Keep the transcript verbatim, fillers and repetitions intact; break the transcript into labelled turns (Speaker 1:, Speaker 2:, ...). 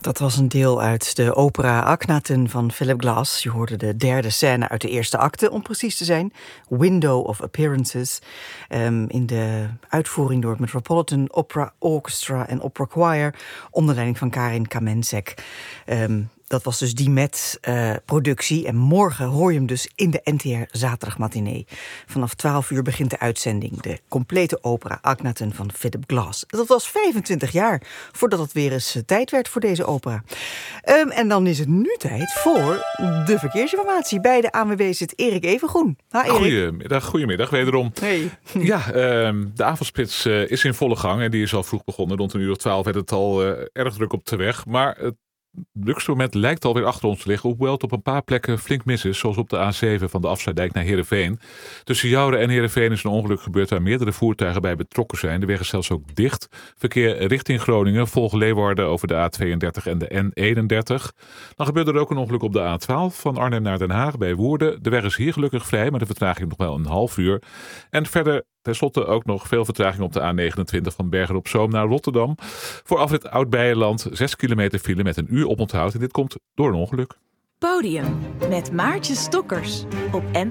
Speaker 1: Dat was een deel uit de opera Akhenaten van Philip Glass. Je hoorde de derde scène uit de eerste acte, om precies te zijn. Window of Appearances. Um, in de uitvoering door het Metropolitan Opera Orchestra en Opera Choir. Onder leiding van Karin Kamenzek. Um, Dat was dus die met uh, productie. En morgen hoor je hem dus in de N T R zaterdagmatinee. Vanaf twaalf uur begint de uitzending. De complete opera Akhenaten van Philip Glass. Dat was vijfentwintig jaar voordat het weer eens tijd werd voor deze opera. Um, en dan is het nu tijd voor de verkeersinformatie. Bij de A N W B zit Erik Evengroen. Ha, Erik.
Speaker 2: Goedemiddag, goedemiddag wederom.
Speaker 1: Hey.
Speaker 2: Ja, um, de avondspits uh, is in volle gang. En die is al vroeg begonnen. Rond een uur of twaalf werd het al uh, erg druk op de weg. Maar het drukste moment lijkt alweer achter ons te liggen, hoewel het op een paar plekken flink mis is, zoals op de A zeven van de Afsluitdijk naar Heerenveen. Tussen Joure en Heerenveen is een ongeluk gebeurd waar meerdere voertuigen bij betrokken zijn. De weg is zelfs ook dicht. Verkeer richting Groningen volgt Leeuwarden over de A tweeëndertig en de N eenendertig. Dan gebeurde er ook een ongeluk op de A twaalf van Arnhem naar Den Haag bij Woerden. De weg is hier gelukkig vrij, maar de vertraging nog wel een half uur. En verder ten slotte ook nog veel vertraging op de A negenentwintig van Bergen op Zoom naar Rotterdam. Voor afrit Oud-Beijerland zes kilometer file met een uur oponthoud. En dit komt door een ongeluk.
Speaker 3: Podium met Maartje Stokkers op N